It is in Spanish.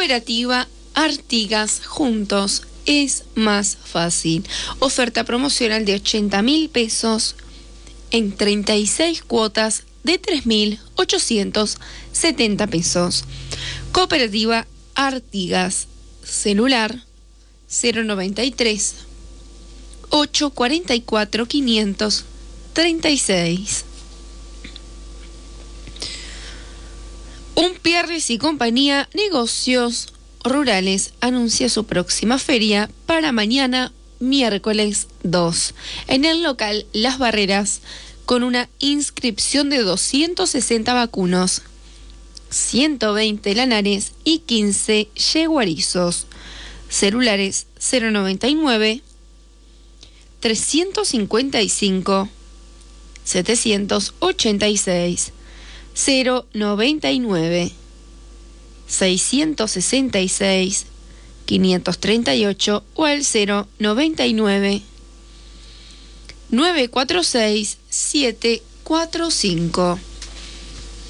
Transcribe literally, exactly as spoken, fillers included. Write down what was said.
Cooperativa Artigas, juntos es más fácil. Oferta promocional de ochenta mil pesos en treinta y seis cuotas de tres mil ochocientos setenta pesos. Cooperativa Artigas, celular cero noventa y tres, ochocientos cuarenta y cuatro, quinientos treinta y seis. Umpierres y compañía, negocios rurales, anuncia su próxima feria para mañana, miércoles dos, en el local Las Barreras, con una inscripción de doscientos sesenta vacunos, ciento veinte lanares y quince yeguarizos. Celulares cero noventa y nueve, trescientos cincuenta y cinco, setecientos ochenta y seis, cero noventa y nueve, seiscientos sesenta y seis, quinientos treinta y ocho o al cero noventa y nueve, nueve cuatro seis, siete cuatro cinco.